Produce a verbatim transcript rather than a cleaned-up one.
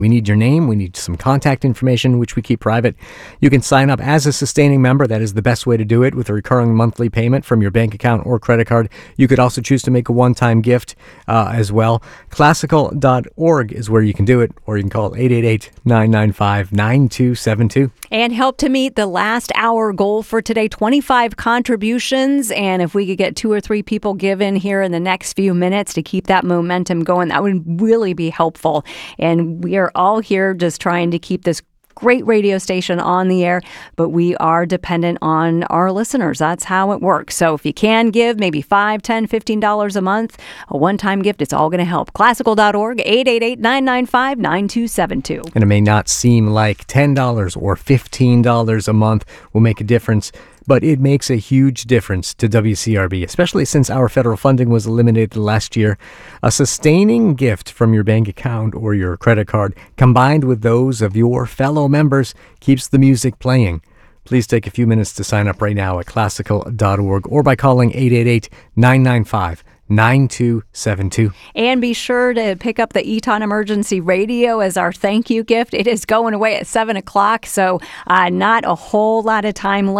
We need your name. We need some contact information, which we keep private. You can sign up as a sustaining member. That is the best way to do it, with a recurring monthly payment from your bank account or credit card. You could also choose to make a one-time gift uh, as well. Classical dot org is where you can do it, or you can call eight eight eight, nine nine five, nine two seven two. And help to meet the last hour goal for today, twenty-five contributions. And if we could get two or three people given here in the next few minutes to keep that momentum going, that would really be helpful. And we are all here just trying to keep this great radio station on the air, but we are dependent on our listeners. That's how it works. So if you can give maybe five, ten, fifteen dollars a month, a one-time gift, it's all going to help. Classical dot org, eight eight eight, nine nine five, nine two seven two. And it may not seem like ten dollars or fifteen dollars a month will make a difference, but it makes a huge difference to W C R B, especially since our federal funding was eliminated last year. A sustaining gift from your bank account or your credit card, combined with those of your fellow members, keeps the music playing. Please take a few minutes to sign up right now at classical dot org or by calling eight eight eight, nine nine five, nine two seven two. And be sure to pick up the Eton Emergency Radio as our thank you gift. It is going away at seven o'clock, so uh, not a whole lot of time left.